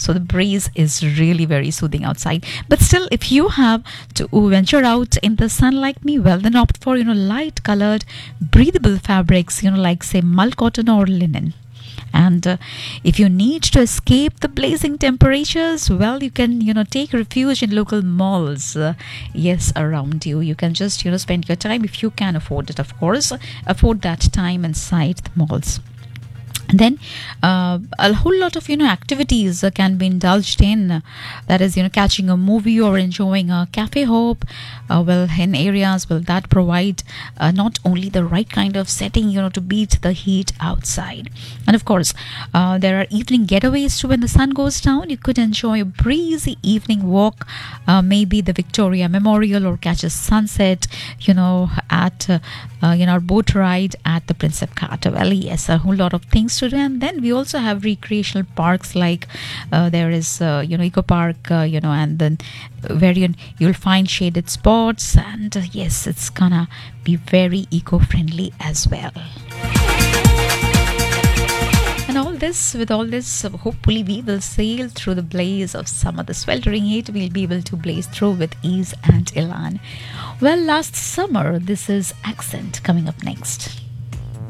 So the breeze is really very soothing outside. But still, if you have to venture out in the sun like me, well, then opt for, light colored, breathable fabrics, like say mull cotton or linen. And if you need to escape the blazing temperatures, well, you can, take refuge in local malls. Yes, around you. You can just, spend your time, if you can afford it, of course, afford that time inside the malls. And then a whole lot of activities can be indulged in, that is catching a movie or enjoying a cafe hop, well, in areas that provide not only the right kind of setting to beat the heat outside. And of course there are evening getaways too. When the sun goes down, you could enjoy a breezy evening walk, maybe the Victoria Memorial, or catch a sunset at our boat ride at the Princep Ghat. Well, yes, a whole lot of things to do. And then we also have recreational parks, like there is Eco Park, and then where you'll find shaded spots, and yes, it's gonna be very eco-friendly as well. And with all this, hopefully we will sail through the blaze of summer. The sweltering heat we'll be able to blaze through with ease and elan. Well, last summer, this is Accent coming up next.